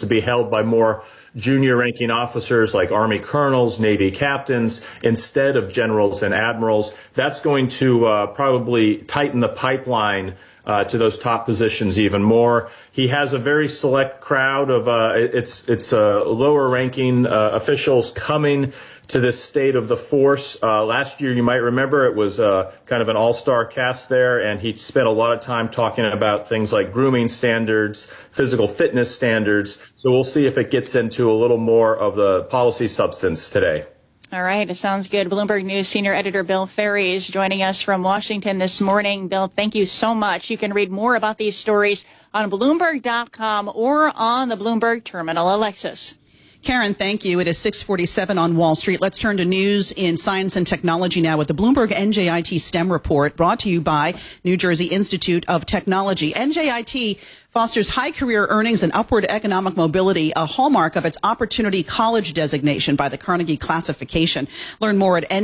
to be held by more junior ranking officers like Army colonels, Navy captains, instead of generals and admirals. That's going to probably tighten the pipeline to those top positions even more. He has a very select crowd of it's lower ranking officials coming to this state of the force. Last year, you might remember, it was kind of an all-star cast there, and he spent a lot of time talking about things like grooming standards, physical fitness standards. So we'll see if it gets into a little more of the policy substance today. All right. It sounds good. Bloomberg News senior editor Bill Ferry is joining us from Washington this morning. Bill, thank you so much. You can read more about these stories on Bloomberg.com or on the Bloomberg Terminal. Alexis. Karen, thank you. It is 6:47 on Wall Street. Let's turn to news in science and technology now with the Bloomberg NJIT STEM report brought to you by New Jersey Institute of Technology. NJIT fosters high career earnings and upward economic mobility, a hallmark of its Opportunity College designation by the Carnegie Classification. Learn more at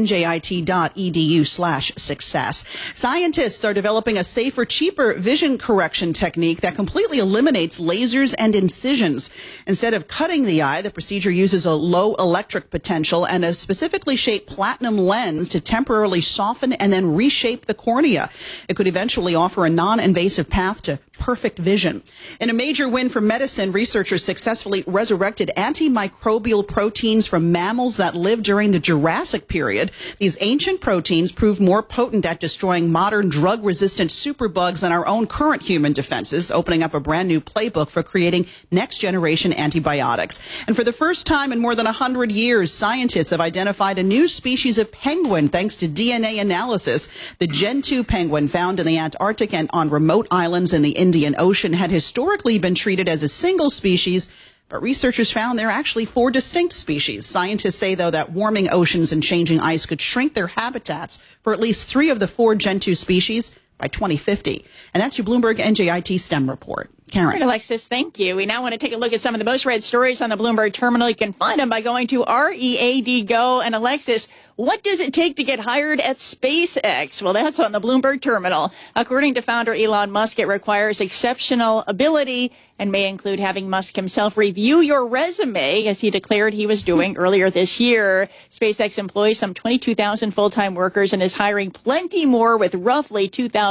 njit.edu/success. Scientists are developing a safer, cheaper vision correction technique that completely eliminates lasers and incisions. Instead of cutting the eye, the procedure uses a low electric potential and a specifically shaped platinum lens to temporarily soften and then reshape the cornea. It could eventually offer a non-invasive path to perfect vision. In a major win for medicine, researchers successfully resurrected antimicrobial proteins from mammals that lived during the Jurassic period. These ancient proteins proved more potent at destroying modern drug-resistant superbugs than our own current human defenses, opening up a brand new playbook for creating next-generation antibiotics. And for the first time in more than 100 years, scientists have identified a new species of penguin thanks to DNA analysis. The Gentoo penguin, found in the Antarctic and on remote islands in the Indian Ocean, had historically been treated as a single species, but researchers found there are actually 4 distinct species. Scientists say, though, that warming oceans and changing ice could shrink their habitats for at least 3 of the 4 Gentoo species by 2050. And that's your Bloomberg NJIT STEM report. Karen. All right, Alexis, thank you. We now want to take a look at some of the most read stories on the Bloomberg Terminal. You can find them by going to READ Go. And Alexis, what does it take to get hired at SpaceX? Well, that's on the Bloomberg Terminal. According to founder Elon Musk, it requires exceptional ability and may include having Musk himself review your resume, as he declared he was doing earlier this year. SpaceX employs some 22,000 full-time workers and is hiring plenty more with roughly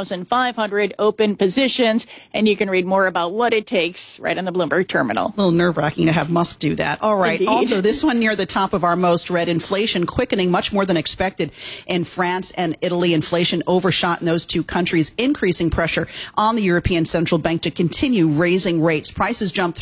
2,500 open positions. And you can read more about what it takes right on the Bloomberg Terminal. A little nerve-wracking to have Musk do that. All right. Indeed. Also, this one near the top of our most read, inflation quickening much more than expected in France and Italy. Inflation overshot in those 2 countries, increasing pressure on the European Central Bank to continue raising rates. Prices jumped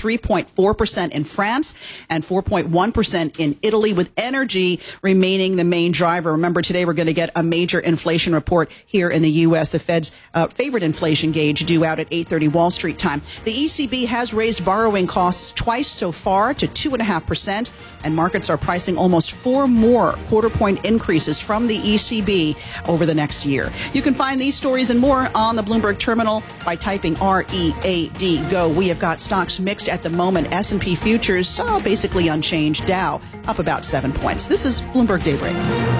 3.4% in France and 4.1% in Italy, with energy remaining the main driver. Remember, today we're going to get a major inflation report here in the U.S., the Fed's favorite inflation gauge, due out at 8:30 Wall Street time. The ECB has raised borrowing costs twice so far to 2.5%, and markets are pricing almost 4 more quarter-point increases from the ECB over the next year. You can find these stories and more on the Bloomberg Terminal by typing READ Go. We have got stocks mixed at the moment. S&P futures basically unchanged. Dow up about 7 points. This is Bloomberg Daybreak.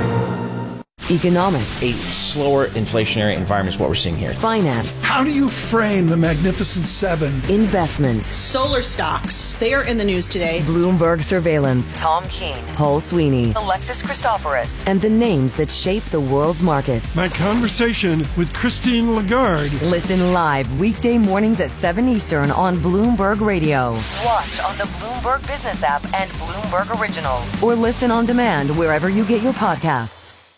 Economics. A slower inflationary environment is what we're seeing here. Finance. How do you frame the Magnificent Seven? Investment. Solar stocks. They are in the news today. Bloomberg Surveillance. Tom Keene. Paul Sweeney. Alexis Christoforous. And the names that shape the world's markets. My conversation with Christine Lagarde. Listen live weekday mornings at 7 Eastern on Bloomberg Radio. Watch on the Bloomberg Business app and Bloomberg Originals. Or listen on demand wherever you get your podcasts.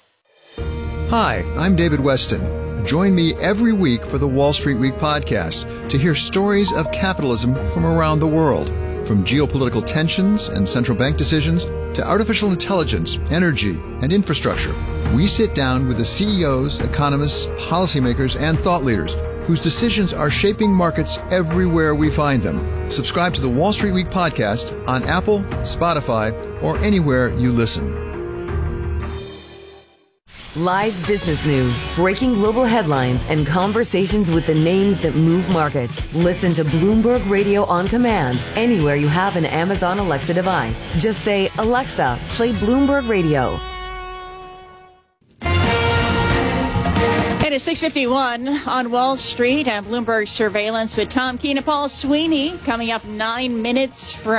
Hi, I'm David Weston. Join me every week for the Wall Street Week podcast to hear stories of capitalism from around the world, from geopolitical tensions and central bank decisions to artificial intelligence, energy, and infrastructure. We sit down with the CEOs, economists, policymakers, and thought leaders whose decisions are shaping markets everywhere we find them. Subscribe to the Wall Street Week podcast on Apple, Spotify, or anywhere you listen. Live business news, breaking global headlines, and conversations with the names that move markets. Listen to Bloomberg Radio on command anywhere you have an Amazon Alexa device. Just say, Alexa, play Bloomberg Radio. It is 6:51 on Wall Street and Bloomberg Surveillance with Tom Keene and Paul Sweeney. Coming up 9 minutes from